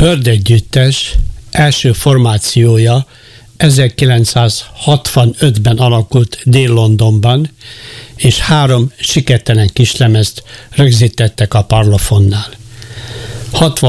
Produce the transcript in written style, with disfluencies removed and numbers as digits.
Földegyüttes első formációja 1965-ben alakult Dél-Londonban, és 3 sikertelen kislemezt rögzítettek a Parlophone-nál.